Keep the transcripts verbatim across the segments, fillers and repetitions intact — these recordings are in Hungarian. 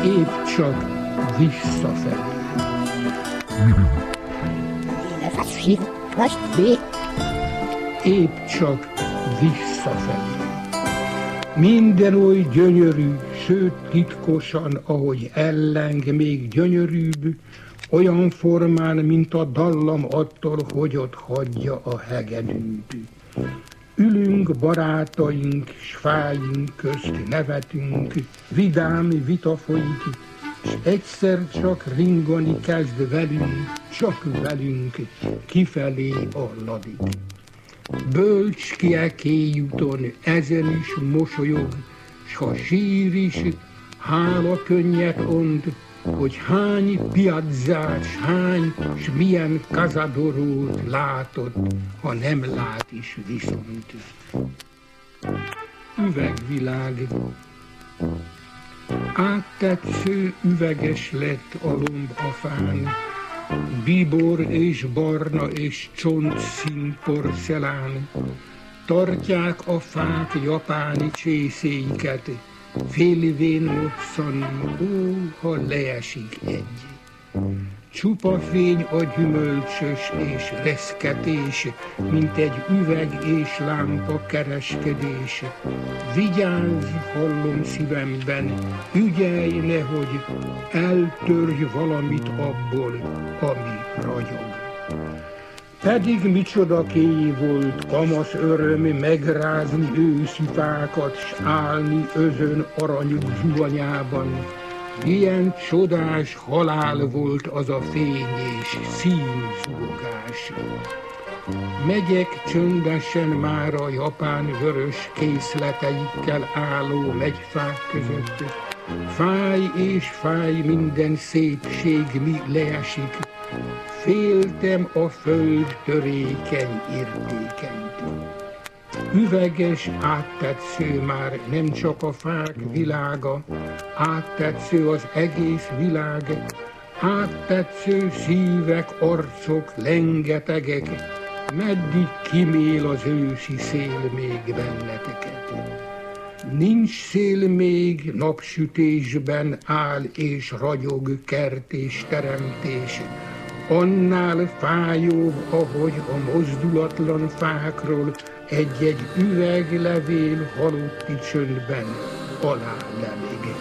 épp csak visszafelé. Épp csak visszafelé. Minden oly gyönyörű, sőt titkosan, ahogy elleng még gyönyörűbb, olyan formán, mint a dallam attól, hogy ott hagyja a hegedűt. Ülünk barátaink, s fáink közt nevetünk, vidám vita folyik, s egyszer csak ringani kezd velünk, csak velünk, kifelé alladik. Bölcs ki e kéjúton, ezen is mosolyog, s ha sír is, hála könnyet ond, hogy hány piazzát, s hány, s milyen Casadorót látott, ha nem lát is viszont. Üvegvilág. Áttetsző üveges lett a lomb a fán, bíbor és barna és csontszín porcelán, tartják a fák japáni csészéiket, félvén moccan, ó, ha leesik egy. Csupa fény a gyümölcsös és reszketés, mint egy üveg és lámpa kereskedés. Vigyázz, hallom szívemben, ügyelj, nehogy eltörj valamit abból, ami ragyog. Pedig micsoda kéj volt, kamasz öröm megrázni őszi fákat, s állni özön aranyú zuhanyában. Milyen csodás halál volt az a fény és színzúgás. Megyek csöndesen már a japán vörös készleteikkel álló megyfák között. Fáj és fáj minden szépség, mi leesik. Féltem a föld törékeny értékeit. Üveges, áttetsző már nem csak a fák világa, áttetsző az egész világ, áttetsző szívek, arcok, lengetegek, meddig kimél az őszi szél még benneteket. Nincs szél még, napsütésben áll és ragyog kert és teremtés, annál fájóbb, ahogy a mozdulatlan fákról egy-egy üveglevél halotti csöndben alá lemeg.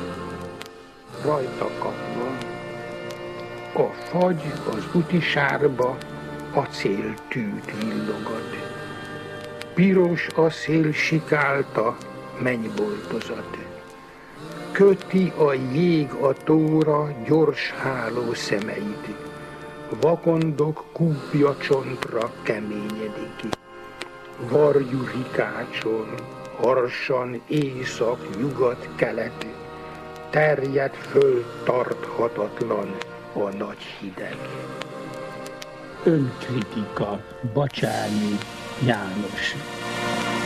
Rajta kapva, a fagy az utisárba acéltűt villogat. Piros a szél sikálta mennyboltozat. Köti a jég a tóra gyors háló szemeit. Vakondok kúpja csontra keményedik. Varjú rikácson, harsan észak, nyugat, kelet, terjed föl tarthatatlan a nagy hideg. Önkritika, Bacsányi János.